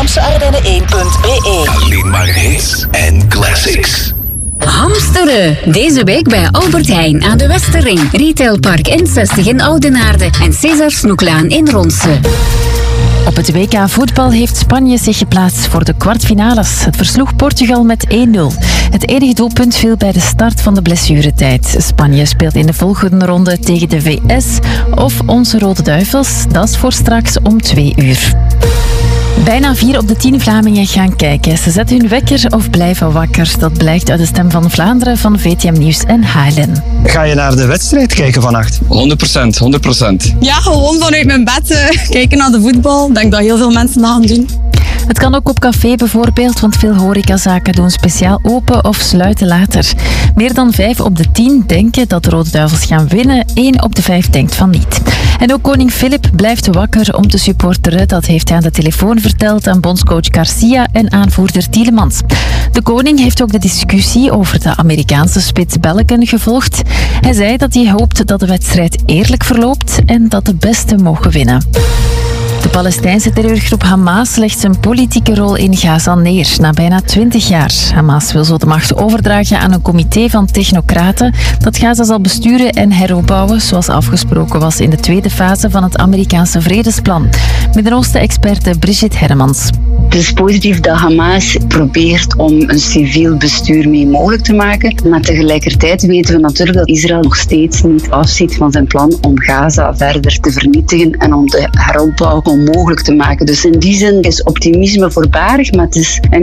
VlamseArdenne1.be. Alleen maar hits en classics. Hamsteren. Deze week bij Albert Heijn aan de Westerring, Retailpark N60 in Oudenaarde en César Snoeklaan in Ronse. Op het WK voetbal heeft Spanje zich geplaatst voor de kwartfinales. Het versloeg Portugal met 1-0. Het enige doelpunt viel bij de start van de blessuretijd. Spanje speelt in de volgende ronde tegen de VS of onze Rode Duivels. Dat is voor straks om 2 uur. Bijna 4 op de 10 Vlamingen gaan kijken. Ze zetten hun wekker of blijven wakker. Dat blijkt uit de Stem van Vlaanderen van VTM Nieuws en HLN. Ga je naar de wedstrijd kijken vannacht? 100%. Ja, gewoon vanuit mijn bed kijken naar de voetbal. Ik denk dat heel veel mensen dat gaan doen. Het kan ook op café bijvoorbeeld, want veel horecazaken doen speciaal open of sluiten later. Meer dan 5 op de 10 denken dat de Rode Duivels gaan winnen. 1 op de 5 denkt van niet. En ook koning Filip blijft wakker om te supporteren. Dat heeft hij aan de telefoon verteld aan bondscoach Garcia en aanvoerder Tielemans. De koning heeft ook de discussie over de Amerikaanse spits Belken gevolgd. Hij zei dat hij hoopt dat de wedstrijd eerlijk verloopt en dat de beste mogen winnen. De Palestijnse terreurgroep Hamas legt zijn politieke rol in Gaza neer na bijna 20 jaar. Hamas wil zo de macht overdragen aan een comité van technocraten dat Gaza zal besturen en heropbouwen, zoals afgesproken was in de tweede fase van het Amerikaanse vredesplan. Midden-Oosten-experte Brigitte Hermans. Het is positief dat Hamas probeert om een civiel bestuur mee mogelijk te maken, maar tegelijkertijd weten we natuurlijk dat Israël nog steeds niet afziet van zijn plan om Gaza verder te vernietigen en om de heropbouw onmogelijk te maken. Dus in die zin is optimisme voorbarig, maar het is een